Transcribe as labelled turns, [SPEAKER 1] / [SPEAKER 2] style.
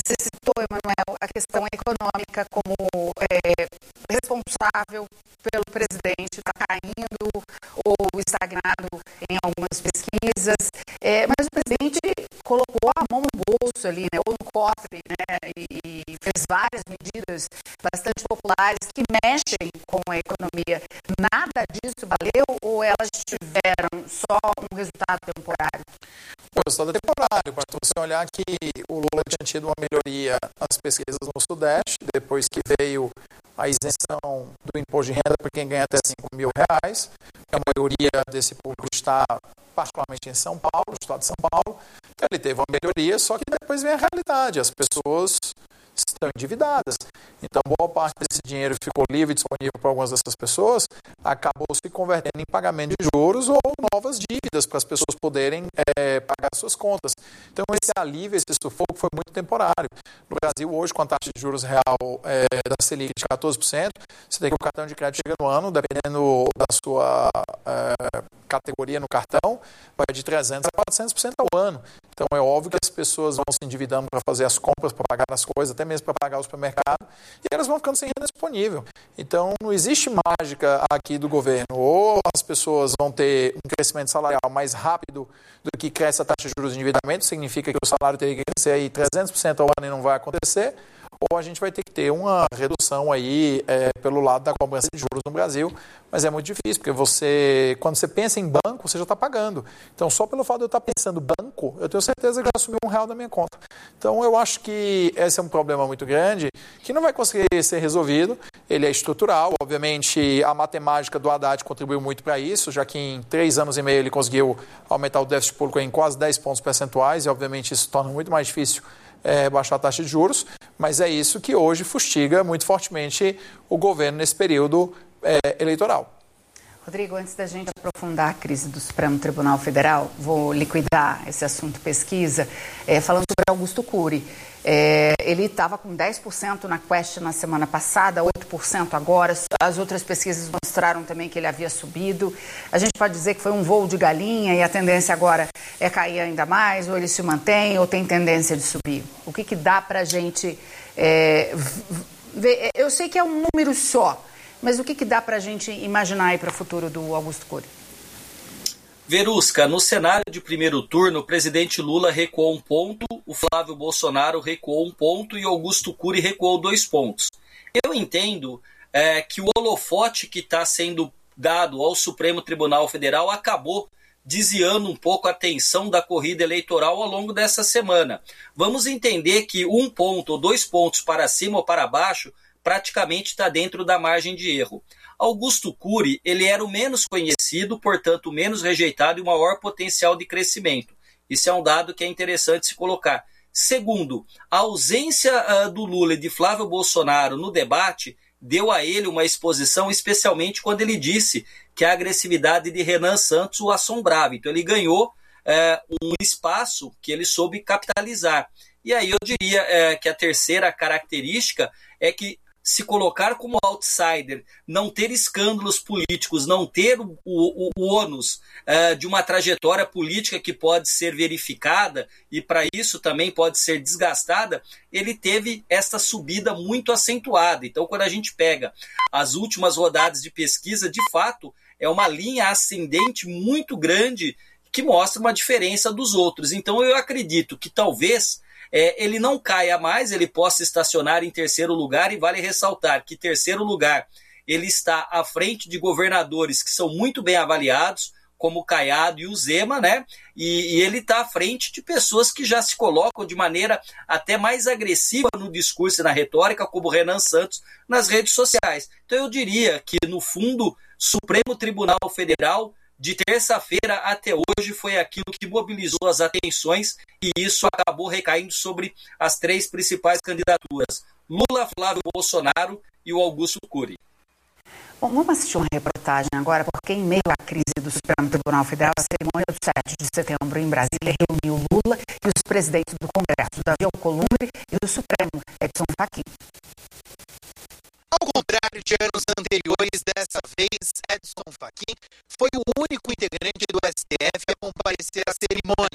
[SPEAKER 1] Você citou, Emanuel, a questão econômica como responsável pelo presidente estar caindo ou estagnado em algumas pesquisas, mas o presidente colocou a mão no bolso ali, né, ou no cofre, né, e fez várias medidas bastante populares que mexem com a economia. Nada disso valeu ou elas tiveram só um resultado temporário?
[SPEAKER 2] O resultado é temporário. Basta você olhar que o Lula tinha tido uma melhoria nas pesquisas no Sudeste, depois que veio a isenção do imposto de renda para quem ganha até R$5.000. A maioria desse público está particularmente em São Paulo, no estado de São Paulo. Então, ele teve uma melhoria, só que depois vem a realidade. As pessoas estão endividadas. Então, boa parte desse dinheiro ficou livre e disponível para algumas dessas pessoas, acabou se convertendo em pagamento de juros ou novas dívidas para as pessoas poderem pagar suas contas. Então, esse alívio, esse sufoco foi muito temporário. No Brasil, hoje, com a taxa de juros real da Selic de 14%, você tem que o cartão de crédito chega no ano, dependendo da sua categoria no cartão, vai de 300% a 400% ao ano. Então, é óbvio que as pessoas vão se endividando para fazer as compras, para pagar as coisas, até mesmo para pagar o supermercado, e elas vão ficando sem renda disponível. Então, não existe mágica aqui do governo. Ou as pessoas vão ter um crescimento salarial mais rápido do que cresce a taxa de juros de endividamento, significa que o salário teria que crescer aí 300% ao ano e não vai acontecer, ou a gente vai ter que ter uma redução aí pelo lado da cobrança de juros no Brasil, mas é muito difícil, porque quando você pensa em banco, você já está pagando. Então, só pelo fato de eu estar pensando banco, eu tenho certeza que já subiu R$1 da minha conta. Então, eu acho que esse é um problema muito grande, que não vai conseguir ser resolvido, ele é estrutural, obviamente a matemática do Haddad contribuiu muito para isso, já que em 3 anos e meio ele conseguiu aumentar o déficit público em quase 10 pontos percentuais, e obviamente isso torna muito mais difícil baixar a taxa de juros, mas é isso que hoje fustiga muito fortemente o governo nesse período eleitoral.
[SPEAKER 1] Rodrigo, antes da gente aprofundar a crise do Supremo Tribunal Federal, vou liquidar esse assunto pesquisa, falando sobre Augusto Cury. Ele estava com 10% na Quest na semana passada, 8% agora. As outras pesquisas mostraram também que ele havia subido. A gente pode dizer que foi um voo de galinha e a tendência agora é cair ainda mais, ou ele se mantém, ou tem tendência de subir. O que dá para a gente ver? Eu sei que é um número só, mas o que dá para a gente imaginar aí para o futuro do Augusto Cury?
[SPEAKER 3] Verusca, no cenário de primeiro turno, o presidente Lula recuou 1 ponto, o Flávio Bolsonaro recuou 1 ponto e o Augusto Cury recuou 2 pontos. Eu entendo que o holofote que está sendo dado ao Supremo Tribunal Federal acabou desviando um pouco a atenção da corrida eleitoral ao longo dessa semana. Vamos entender que 1 ponto ou 2 pontos para cima ou para baixo praticamente está dentro da margem de erro. Augusto Cury, ele era o menos conhecido, portanto, o menos rejeitado e o maior potencial de crescimento. Isso é um dado que é interessante se colocar. Segundo, a ausência do Lula e de Flávio Bolsonaro no debate deu a ele uma exposição, especialmente quando ele disse que a agressividade de Renan Santos o assombrava. Então, ele ganhou um espaço que ele soube capitalizar. E aí eu diria que a terceira característica é que se colocar como outsider, não ter escândalos políticos, não ter o ônus de uma trajetória política que pode ser verificada e para isso também pode ser desgastada, ele teve essa subida muito acentuada. Então, quando a gente pega as últimas rodadas de pesquisa, de fato, é uma linha ascendente muito grande que mostra uma diferença dos outros. Então, eu acredito que talvez ele não caia mais, ele possa estacionar em terceiro lugar, e vale ressaltar que terceiro lugar ele está à frente de governadores que são muito bem avaliados, como o Caiado e o Zema, né? E ele está à frente de pessoas que já se colocam de maneira até mais agressiva no discurso e na retórica, como o Renan Santos nas redes sociais. Então eu diria que, no fundo, Supremo Tribunal Federal, de terça-feira até hoje, foi aquilo que mobilizou as atenções e isso acabou recaindo sobre as 3 principais candidaturas: Lula, Flávio Bolsonaro e o Augusto Cury.
[SPEAKER 1] Bom, vamos assistir uma reportagem agora, porque em meio à crise do Supremo Tribunal Federal, a cerimônia do 7 de setembro em Brasília reuniu Lula e os presidentes do Congresso, Davi Alcolumbre, e do Supremo, Edson Fachin.
[SPEAKER 4] Ao contrário de anos anteriores, dessa vez, Edson Fachin foi o único integrante do STF a comparecer à cerimônia.